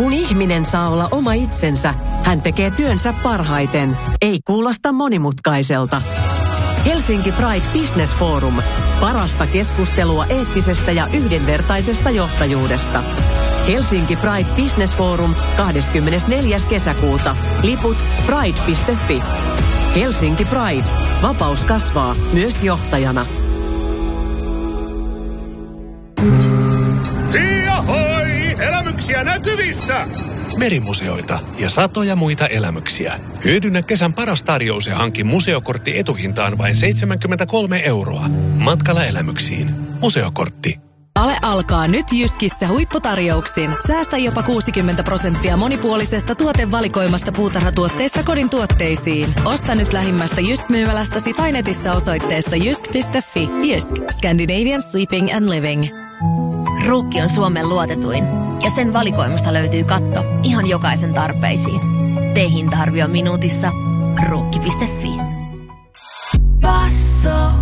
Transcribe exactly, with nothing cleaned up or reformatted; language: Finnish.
Kun ihminen saa olla oma itsensä, hän tekee työnsä parhaiten. Ei kuulosta monimutkaiselta. Helsinki Pride Business Forum. Parasta keskustelua eettisestä ja yhdenvertaisesta johtajuudesta. Helsinki Pride Business Forum kahdeskymmenesneljäs kesäkuuta. Liput pride piste fi. Helsinki Pride. Vapaus kasvaa myös johtajana. Hiahoi! Elämyksiä näkyvissä! Merimuseoita ja satoja muita elämyksiä. Hyödynnä kesän paras tarjous ja hanki museokortti etuhintaan vain seitsemänkymmentäkolme euroa. Matkalla elämyksiin. Museokortti. Ale alkaa nyt Jyskissä huipputarjouksin. Säästä jopa kuusikymmentä prosenttia monipuolisesta tuotevalikoimasta puutarhatuotteista kodin tuotteisiin. Osta nyt lähimmästä Jysk-myymälästäsi tai netissä osoitteessa jysk piste fi. Jysk. Scandinavian Sleeping and Living. Ruukki on Suomen luotetuin ja sen valikoimasta löytyy katto ihan jokaisen tarpeisiin. Tee hinta-arvio minuutissa. Ruukki piste fi. Basso.